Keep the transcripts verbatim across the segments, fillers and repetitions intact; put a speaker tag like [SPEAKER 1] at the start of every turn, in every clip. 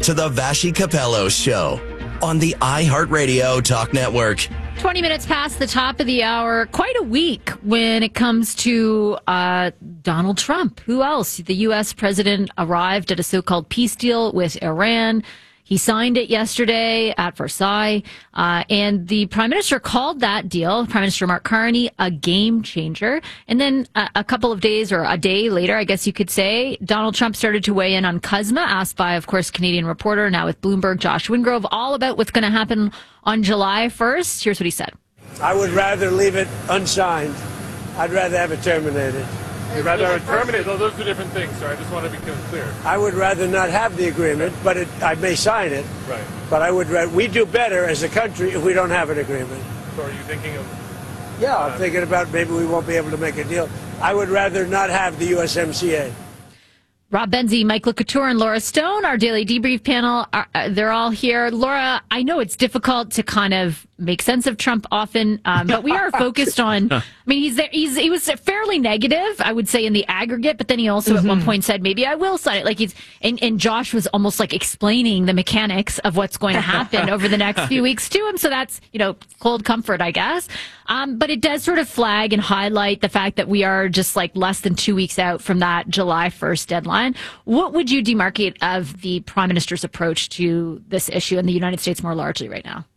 [SPEAKER 1] to the Vashi Capello Show on the iHeartRadio Talk Network.
[SPEAKER 2] twenty minutes past the top of the hour. Quite a week when it comes to uh, Donald Trump. Who else? The U S president arrived at a so-called peace deal with Iran. He signed it yesterday at Versailles, uh, and the prime minister called that deal, Prime Minister Mark Carney, a game changer. And then a, a couple of days or a day later, I guess you could say, Donald Trump started to weigh in on C U S M A, asked by, of course, Canadian reporter, now with Bloomberg, Josh Wingrove, all about what's going to happen on July first. Here's what he said.
[SPEAKER 3] I would rather leave it unsigned. I'd rather have it terminated.
[SPEAKER 4] You'd rather have it terminated? Those are two different things, sir. I just want to be clear.
[SPEAKER 3] I would rather not have the agreement, but it, I may sign it.
[SPEAKER 4] Right.
[SPEAKER 3] But I would. We do better as a country if we don't have an agreement.
[SPEAKER 4] So are you thinking of...
[SPEAKER 3] Yeah,
[SPEAKER 4] uh,
[SPEAKER 3] I'm thinking about maybe we won't be able to make a deal. I would rather not have the U S M C A.
[SPEAKER 2] Rob Benzie, Michael Couture, and Laura Stone, our daily debrief panel, are, uh, they're all here. Laura, I know it's difficult to kind of make sense of Trump often, um, but we are focused on, I mean, he's there, he's, he was fairly negative, I would say, in the aggregate, but then he also mm-hmm. at one point said, maybe I will sign it. Like he's, and, and Josh was almost like explaining the mechanics of what's going to happen over the next few weeks to him. So that's, you know, cold comfort, I guess. Um, but it does sort of flag and highlight the fact that we are just like less than two weeks out from that July first deadline. What would you demarcate of the prime minister's approach to this issue in the United States more largely right now?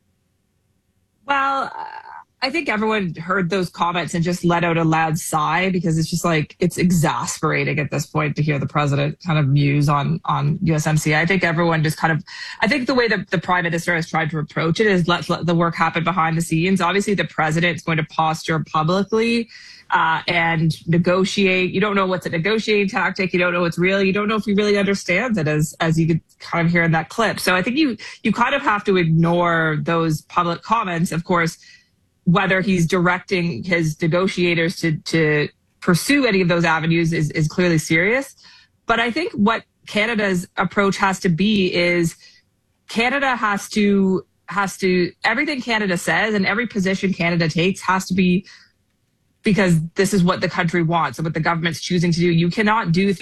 [SPEAKER 5] Well, I think everyone heard those comments and just let out a loud sigh because it's just like, it's exasperating at this point to hear the president kind of muse on, on U S M C A. I think everyone just kind of, I think the way that the prime minister has tried to approach it is let, let the work happen behind the scenes. Obviously, the president's going to posture publicly uh, and negotiate. You don't know what's a negotiating tactic. You don't know what's real. You don't know if he really understands it, as as you could kind of hear in that clip. So I think you you kind of have to ignore those public comments. Of course, whether he's directing his negotiators to, to pursue any of those avenues is, is clearly serious. But I think what Canada's approach has to be is Canada has to, has to, everything Canada says and every position Canada takes has to be because this is what the country wants and what the government's choosing to do. You cannot do